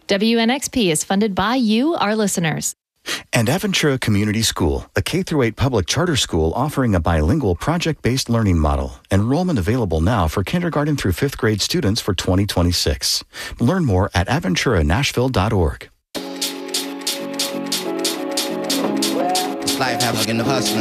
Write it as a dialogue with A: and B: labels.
A: WNXP is funded by you, our listeners.
B: And Aventura Community School, a K-8 public charter school offering a bilingual project-based learning model. Enrollment available now for kindergarten through 5th grade students for 2026. Learn more at aventuranashville.org.
C: This life having in the hustle.